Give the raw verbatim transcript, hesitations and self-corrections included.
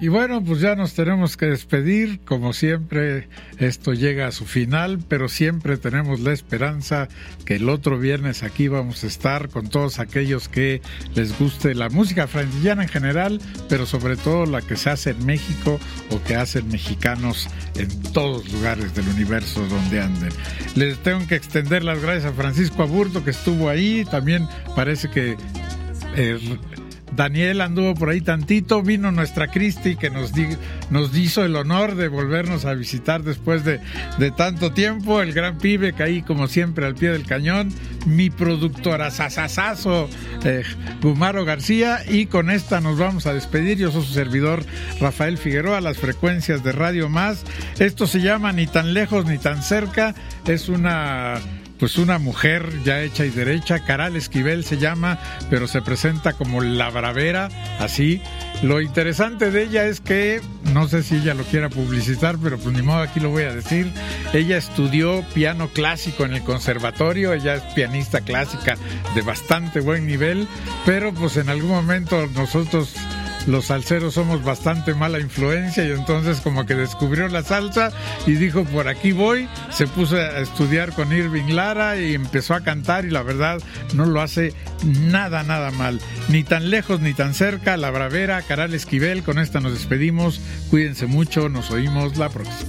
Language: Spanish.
Y bueno, pues ya nos tenemos que despedir. Como siempre, esto llega a su final, pero siempre tenemos la esperanza que el otro viernes aquí vamos a estar con todos aquellos que les guste la música frantillana en general, pero sobre todo la que se hace en México o que hacen mexicanos en todos los lugares del universo donde anden. Les tengo que extender las gracias a Francisco Aburto, que estuvo ahí. También parece que... Eh, Daniel anduvo por ahí tantito, vino nuestra Cristi que nos, di, nos hizo el honor de volvernos a visitar después de, de tanto tiempo, el gran pibe que ahí como siempre al pie del cañón, mi productora sasasazo eh, Gumaro García, y con esta nos vamos a despedir. Yo soy su servidor Rafael Figueroa, las frecuencias de Radio Más. Esto se llama Ni tan lejos ni tan cerca, es una... pues una mujer ya hecha y derecha, Caral Esquivel se llama, pero se presenta como la bravera, así. Lo interesante de ella es que, no sé si ella lo quiera publicitar, pero pues ni modo, aquí lo voy a decir. Ella estudió piano clásico en el conservatorio, ella es pianista clásica de bastante buen nivel, pero pues en algún momento nosotros... los salseros somos bastante mala influencia, y entonces como que descubrió la salsa y dijo, por aquí voy. Se puso a estudiar con Irving Lara y empezó a cantar, y la verdad no lo hace nada, nada mal. Ni tan lejos ni tan cerca, la bravera Caral Esquivel. Con esta nos despedimos, cuídense mucho, nos oímos la próxima.